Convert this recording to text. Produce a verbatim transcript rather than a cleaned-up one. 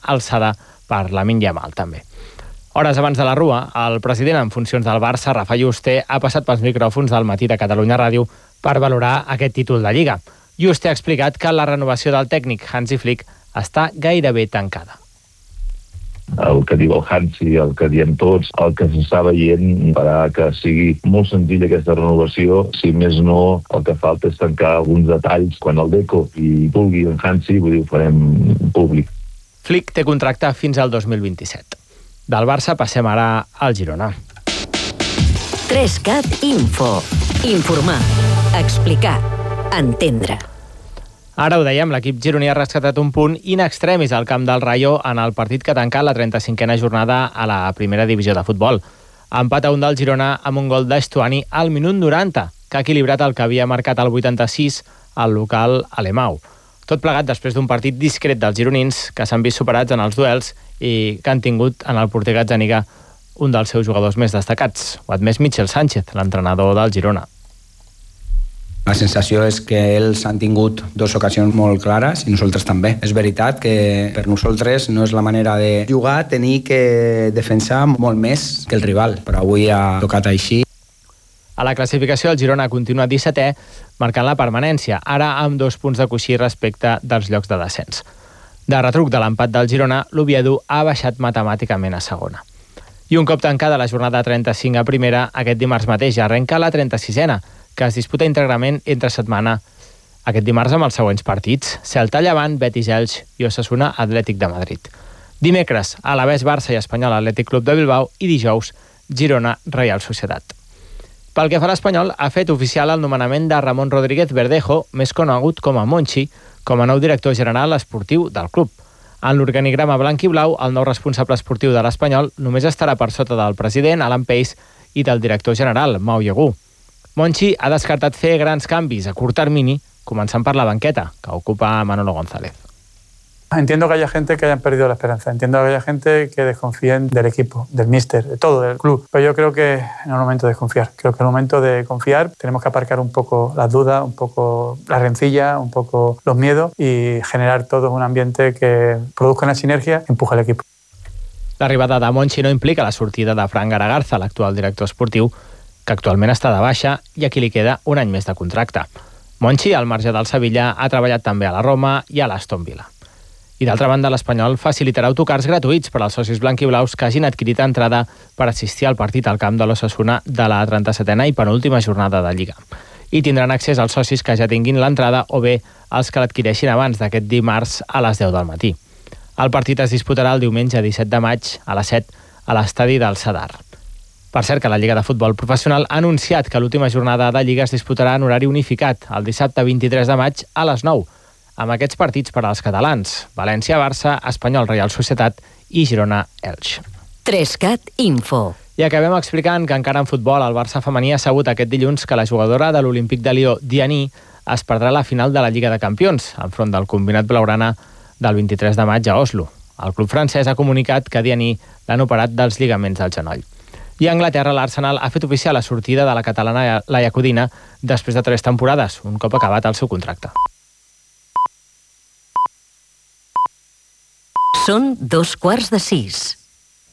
alçada per Lamine Yamal també. Hores abans de la rua, el president en funcions del Barça, Rafa Yuste, ha passat pels micròfons del Matí de Catalunya Ràdio per valorar aquest títol de Lliga. Yuste ha explicat que la renovació del tècnic Hansi Flick està gairebé tancada. El que diu el Hansi, el que diem tots, el que s'està veient farà que sigui molt senzilla aquesta renovació. Si més no, el que falta és tancar alguns detalls. Quan el Deco i vulgui en Hansi, vull dir, ho farem públic. Flick té contracte fins al dos mil vint-i-set. Del Barça passem ara al Girona. tres cat Info. Informar, explicar, entendre. Ara ho dèiem, l'equip gironí ha rescatat un punt in extremis al camp del Rayo en el partit que ha tancat la trenta-cinquena jornada a la primera divisió de futbol. Empat a un del Girona amb un gol d'Estuani al minut noranta, que ha equilibrat el que havia marcat al vuitanta-sis al local Alemau. Tot plegat després d'un partit discret dels gironins que s'han vist superats en els duels i que han tingut en el porter Gazzaniga un dels seus jugadors més destacats. Ho ha admès Michel Sánchez, l'entrenador del Girona. La sensació és que ells han tingut dues ocasions molt clares i nosaltres també. És veritat que per nosaltres no és la manera de jugar, tenir que defensar molt més que el rival, però avui ha tocat així. A la classificació el Girona continua dissetè, marcant la permanència, ara amb dos punts de coixí respecte dels llocs de descens. De retruc de l'empat del Girona, l'Oviedo ha baixat matemàticament a segona. I un cop tancada la jornada trenta-cinc a primera, aquest dimarts mateix arrenca la trenta-sisena, que es disputa íntegrament entre setmana aquest dimarts amb els següents partits: Celta Llevant, Betis Elx i Osasuna Atlètic de Madrid. Dimecres, Alavés Barça i Espanyol Atlètic Club de Bilbao i dijous, Girona Reial Societat. Pel que fa a l'Espanyol, ha fet oficial el nomenament de Ramon Rodríguez Verdejo, més conegut com a Monchi, com a nou director general esportiu del club. En l'organigrama blanc i blau, el nou responsable esportiu de l'Espanyol només estarà per sota del president, Alan Pace, i del director general, Mau Yegú. Monchi ha descartat fer grans canvis a curt termini, començant per la banqueta, que ocupa Manolo González. Entiendo que haya gente que hayan perdido la esperanza, entiendo que haya gente que desconfíen del equipo, del míster, de todo, del club, pero yo creo que no es el momento de desconfiar. Creo que es el momento de confiar, tenemos que aparcar un poco las dudas, un poco la rencilla, un poco los miedos y generar todo un ambiente que produzca una sinergia y empuje al equipo. L'arribada de Monchi no implica la sortida de Fran Garagarza, l'actual director esportiu, que actualment està de baixa i a qui li queda un any més de contracte. Monchi, al marge del Sevilla, ha treballat també a la Roma i a l'Aston Villa. I d'altra banda, l'Espanyol facilitarà autocars gratuïts per als socis blanquiblaus que hagin adquirit entrada per assistir al partit al camp de l'Osasuna de la trenta-setena i penúltima jornada de Lliga. I tindran accés als socis que ja tinguin l'entrada o bé els que l'adquireixin abans d'aquest dimarts a les deu del matí. El partit es disputarà el diumenge disset de maig a les set a l'estadi del Sadar. Per cert, que la Lliga de Futbol Professional ha anunciat que l'última jornada de Lliga es disputarà en horari unificat el dissabte vint-i-tres de maig a les nou, amb aquests partits per als catalans: València-Barça, Espanyol-Reial Societat i Girona-Elx. tres cat Info. I acabem explicant que encara en futbol el Barça femení ha sabut aquest dilluns que la jugadora de l'Olímpic de Lió, Dianí, es perdrà la final de la Lliga de Campions, enfront del combinat blaugrana del vint-i-tres de maig a Oslo. El club francès ha comunicat que Dianí l'han operat dels lligaments del genoll. I a Anglaterra, l'Arsenal ha fet oficial la sortida de la catalana Laia Codina després de tres temporades, un cop acabat el seu contracte. Són dos quarts de sis.